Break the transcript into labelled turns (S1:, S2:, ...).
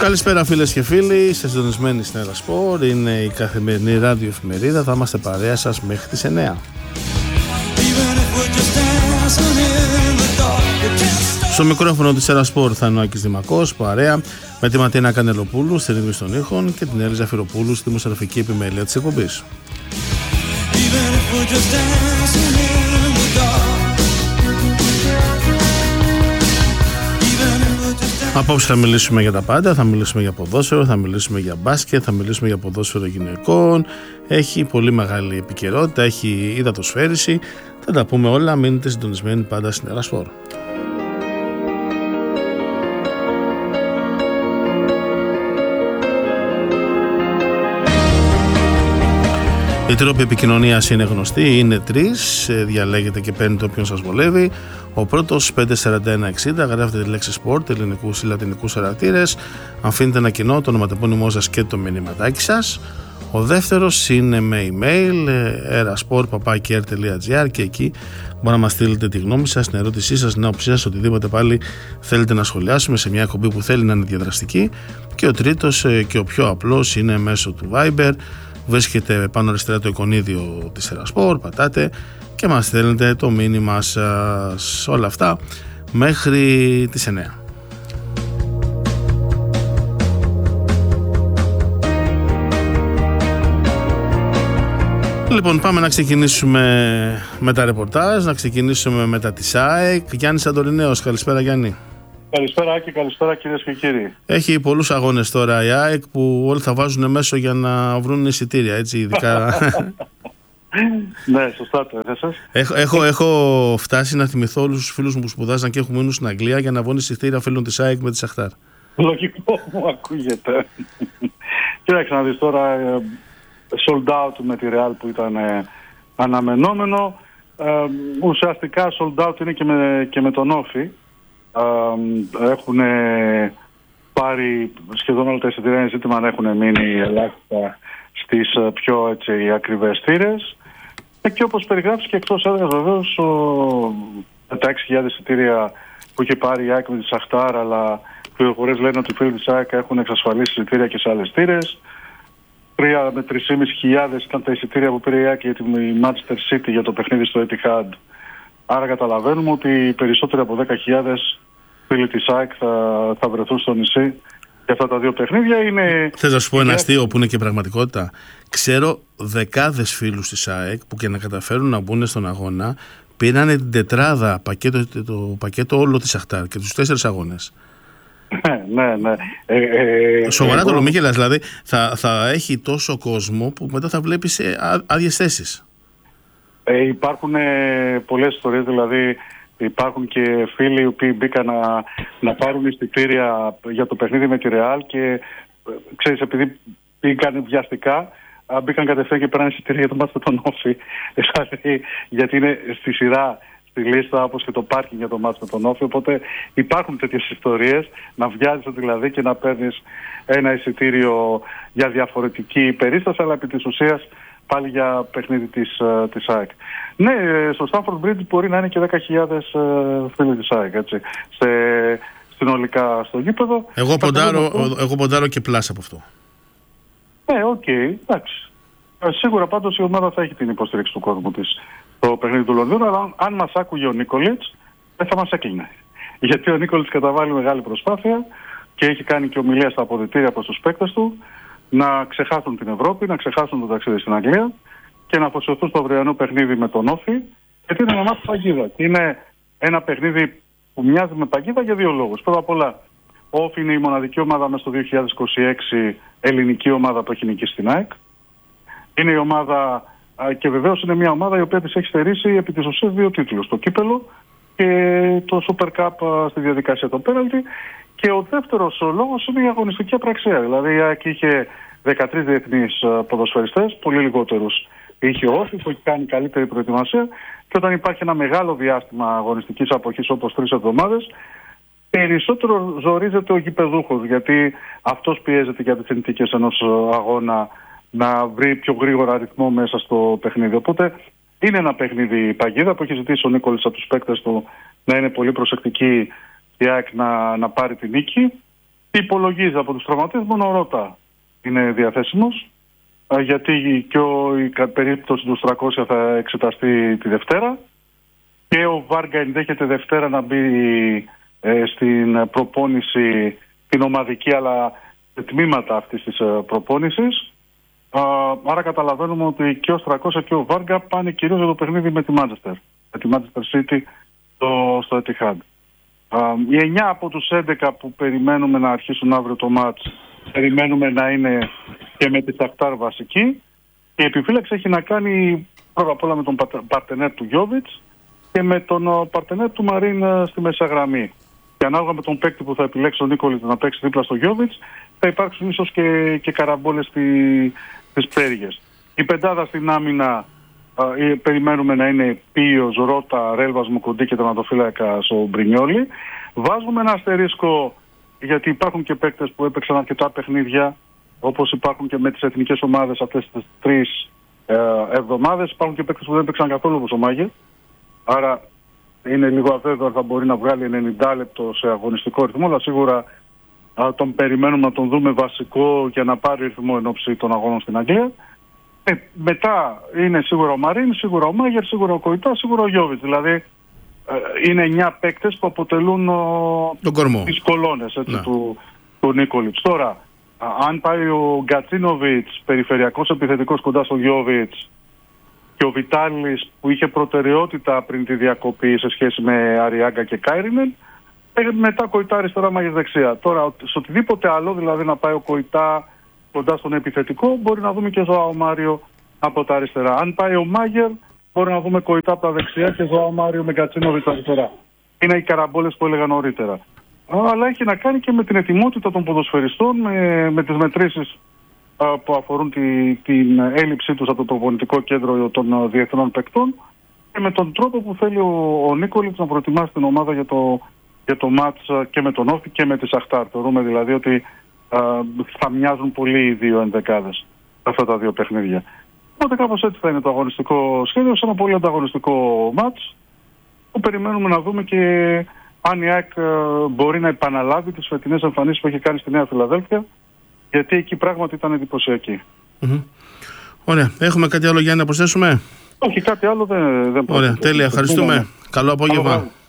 S1: Καλησπέρα φίλες και φίλοι, είστε συντονισμένοι στην Έρα Σπορ, είναι η καθημερινή ραδιοεφημερίδα, θα είμαστε παρέα σας μέχρι τις 9. Στο μικρόφωνο της Έρα Σπορ θα είναι ο Άκης Δημακός, παρέα με τη Ματίνα Κανελοπούλου στη ρύθμιση των ήχων και την Ελίζα Φυροπούλου στη δημοσιογραφική επιμέλεια της εκπομπής. Απόψε θα μιλήσουμε για τα πάντα, θα μιλήσουμε για ποδόσφαιρο, θα μιλήσουμε για μπάσκετ, θα μιλήσουμε για ποδόσφαιρο γυναικών. Έχει πολύ μεγάλη επικαιρότητα, έχει υδατοσφαίριση. Θα τα πούμε όλα, μείνετε συντονισμένοι πάντα στην Έρα Σπορ. Οι τρόποι επικοινωνίας είναι γνωστοί, είναι τρεις, διαλέγετε και παίρνετε όποιον σας βολεύει. Ο πρώτος 54160, γράφετε τη λέξη sport, ελληνικούς ή λατινικούς χαρακτήρες, αφήνετε ένα κοινό, το ονοματεπώνυμό σας και το μηνυματάκι σας. Ο δεύτερος είναι με email, erasport@air.gr, και εκεί μπορεί να μας στείλετε τη γνώμη σας, την ερώτησή σας, την άποψή σας, οτιδήποτε πάλι θέλετε να σχολιάσουμε σε μια εκπομπή που θέλει να είναι διαδραστική. Και ο τρίτος και ο πιο απλός είναι μέσω του Viber. Βρίσκεται πάνω αριστερά το εικονίδιο της Έρα Σπορ, πατάτε και μας στέλνετε το μήνυμα σας. Όλα αυτά μέχρι τις 9. Λοιπόν, πάμε να ξεκινήσουμε με τα ρεπορτάζ, να ξεκινήσουμε με τα της ΑΕΚ. Γιάννης Αντορινέος, καλησπέρα Γιάννη.
S2: Καλησπέρα Άκη, καλησπέρα κυρίες και κύριοι.
S1: Έχει πολλούς αγώνες τώρα η ΑΕΚ που όλοι θα βάζουν μέσω για να βρουν εισιτήρια, έτσι, ειδικά.
S2: Ναι, σωστά το έθεσες.
S1: Έχω φτάσει να θυμηθώ όλους τους φίλους μου που σπουδάζαν και έχουν μείνει στην Αγγλία για να βρουν εισιτήρια φίλων της ΑΕΚ με τη Σαχτάρ.
S2: Λογικό μου ακούγεται. Κοίταξε να δεις τώρα, sold out με τη Real που ήταν αναμενόμενο. Ουσιαστικά sold out είναι και με τον Όφη. Έχουν πάρει σχεδόν όλα τα εισιτήρια, είναι ζήτημα να έχουν μείνει ελάχιστα στις πιο έτσι, ακριβές θύρες. Και όπως περιγράφεις και εκτός έδρας βεβαίως τα 6.000 εισιτήρια που είχε πάρει η ΑΕΚ με τη Σαχτάρ, αλλά πληροφορίες λένε ότι οι φίλοι της ΑΕΚ έχουν εξασφαλίσει εισιτήρια και σε άλλες θύρες. 3 με 3.500 ήταν τα εισιτήρια που πήρε η ΑΕΚ για τη Manchester City για το παιχνίδι στο Etihad. Άρα καταλαβαίνουμε ότι περισσότεροι από 10.000 φίλοι της ΑΕΚ θα βρεθούν στο νησί για αυτά τα δύο παιχνίδια.
S1: Θες να σου πω ένα αστείο που είναι και πραγματικότητα? Ξέρω δεκάδες φίλους της ΑΕΚ που και να καταφέρουν να μπουν στον αγώνα πήρανε την τετράδα το πακέτο όλο της Σαχτάρ και τους 4 αγώνες.
S2: Ναι.
S1: Σοβαρά το Μίχελας, δηλαδή θα έχει τόσο κόσμο που μετά θα βλέπεις άδειες θέσεις.
S2: Υπάρχουν πολλές ιστορίες, δηλαδή υπάρχουν και φίλοι οι οποίοι μπήκαν να πάρουν εισιτήρια για το παιχνίδι με τη Real και ξέρεις, επειδή μπήκαν βιαστικά, μπήκαν κατευθείαν και πέραν εισιτήρια για το μάτς με τον Όφη. Δηλαδή, γιατί είναι στη σειρά, στη λίστα, όπως και το πάρκινγκ για το μάτς με τον Όφη. Οπότε υπάρχουν τέτοιες ιστορίες, να βιάζεσαι δηλαδή και να παίρνεις ένα εισιτήριο για διαφορετική περίσταση, αλλά επί της ουσίας πάλι για παιχνίδι της ΑΕΚ. Ναι, στο Stamford Bridge μπορεί να είναι και 10.000 φίλοι της ΑΕΚ, έτσι, συνολικά στο γήπεδο.
S1: Εγώ ποντάρω και πλάσα από αυτό.
S2: Ναι, οκ, εντάξει. Σίγουρα πάντως η ομάδα θα έχει την υποστήριξη του κόσμου της στο παιχνίδι του Λονδίνου, αλλά αν μας άκουγε ο Νίκολιτς δεν θα μας έκλεινε. Γιατί ο Νίκολιτς καταβάλει μεγάλη προσπάθεια και έχει κάνει και ομιλία στα αποδυτήρια προς τους παίκτες του να ξεχάσουν την Ευρώπη, να ξεχάσουν το ταξίδι στην Αγγλία και να αφοσιωθούν στο αυριανό παιχνίδι με τον Όφη, γιατί είναι ένα παγίδα. Είναι ένα παιχνίδι που μοιάζει με παγίδα για δύο λόγους. Πρώτα απ' όλα, ο Όφη είναι η μοναδική ομάδα μέσα στο 2026 ελληνική ομάδα που έχει νικήσει στην ΑΕΚ. Είναι η ομάδα, και βεβαίως είναι μια ομάδα η οποία της έχει στερήσει επί της ουσίας 2 τίτλους. Το κύπελο και το Super Cup στη διαδικασία των πέναλτι. Και ο δεύτερος λόγος είναι η αγωνιστική απραξία. Δηλαδή η ΑΕΚ είχε 13 διεθνείς ποδοσφαιριστές, πολύ λιγότερους είχε ο Όφη που έχει κάνει καλύτερη προετοιμασία, και όταν υπάρχει ένα μεγάλο διάστημα αγωνιστικής αποχής όπως 3 εβδομάδες, περισσότερο ζορίζεται ο γηπεδούχος, γιατί αυτός πιέζεται για τις συνθήκες ενός αγώνα να βρει πιο γρήγορα ρυθμό μέσα στο παιχνίδι. Οπότε είναι ένα παιχνίδι παγίδα που έχει ζητήσει ο Νίκολης από τους παίκτες του να είναι πολύ προσεκτικοί η ΑΕΚ να πάρει τη νίκη. Υπολογίζει από τους τραυματίες μόνο ο Ρώτα είναι διαθέσιμος, γιατί και η περίπτωση του 300 θα εξεταστεί τη Δευτέρα και ο Βάργα ενδέχεται Δευτέρα να μπει στην προπόνηση την ομαδική, αλλά σε τμήματα αυτής της προπόνησης. Άρα καταλαβαίνουμε ότι και ο 300 και ο Βάργα πάνε κυρίως για το παιχνίδι με τη Manchester City στο Etihad. Οι 9 από τους 11 που περιμένουμε να αρχίσουν αύριο το μάτς, περιμένουμε να είναι και με τη Σαχτάρ βασική. Η επιφύλαξη έχει να κάνει πρώτα απ' όλα με τον παρτενέρ του Γιόβιτς και με τον παρτενέρ του Μαρίν στη μεσαγραμμή. Και ανάλογα με τον παίκτη που θα επιλέξει ο Νίκολιτς να παίξει δίπλα στο Γιόβιτς, θα υπάρξουν ίσως και καραμπόλες στις πέργες. Η πεντάδα στην άμυνα περιμένουμε να είναι Πίος, Ρώτα, Ρέλβας, Μουκουντή και τερματοφύλακας ο Μπρινιόλι. Βάζουμε ένα αστερίσκο γιατί υπάρχουν και παίκτες που έπαιξαν αρκετά παιχνίδια, όπως υπάρχουν και με τις εθνικές ομάδες αυτές τις 3 εβδομάδες. Υπάρχουν και παίκτες που δεν έπαιξαν καθόλου όπως ο Μάγερ. Άρα είναι λίγο αβέβαιο αν θα μπορεί να βγάλει 90 λεπτό σε αγωνιστικό ρυθμό, αλλά σίγουρα τον περιμένουμε να τον δούμε βασικό για να πάρει ρυθμό εν ώψη των αγώνων στην Αγγλία. Μετά είναι σίγουρα ο Μαρίν, σίγουρα ο Μάγερ, σίγουρα ο Κοϊτά, σίγουρα ο Γιόβιτς. Δηλαδή είναι 9 παίκτες που αποτελούν τις κολόνες του Νίκολιτς. Τώρα, αν πάει ο Γκατσίνοβιτς, περιφερειακός επιθετικός κοντά στο Γιόβιτς, και ο Βιτάλης που είχε προτεραιότητα πριν τη διακοπή σε σχέση με Αριάγκα και Κάιρινεν, μετά Κοϊτά αριστερά, Μάγερ δεξιά. Τώρα, σε οτιδήποτε άλλο, δηλαδή να πάει ο Κοϊτά κοντά στον επιθετικό, μπορεί να δούμε και Ζωάο Μάριο από τα αριστερά. Αν πάει ο Μάγερ, μπορεί να δούμε Κοϊτά από τα δεξιά και Ζωάο Μάριο με Γκατσίνοβιτς αριστερά. Είναι οι καραμπόλες που έλεγα νωρίτερα. Αλλά έχει να κάνει και με την ετοιμότητα των ποδοσφαιριστών, με τις μετρήσεις που αφορούν την έλλειψή τους από το προπονητικό κέντρο των διεθνών παικτών και με τον τρόπο που θέλει ο Νίκολιτς να προετοιμάσει την ομάδα για το μάτς και με τον Όφη και με τη Σαχτάρ. Θεωρούμε δηλαδή ότι θα μοιάζουν πολύ οι δύο ενδεκάδες αυτά τα δύο παιχνίδια. Οπότε κάπως έτσι θα είναι το αγωνιστικό σχέδιο, σε ένα πολύ ανταγωνιστικό μάτς που περιμένουμε να δούμε και αν η ΑΕΚ μπορεί να επαναλάβει τις φετινές εμφανίσεις που έχει κάνει στη Νέα Φιλαδέλφια, γιατί εκεί πράγματι ήταν εντυπωσιακή.
S1: Ωραία. Έχουμε κάτι άλλο για να προσθέσουμε?
S2: Όχι, κάτι άλλο δεν
S1: Ωραία, τέλεια. Ευχαριστούμε. Καλό απόγευμα.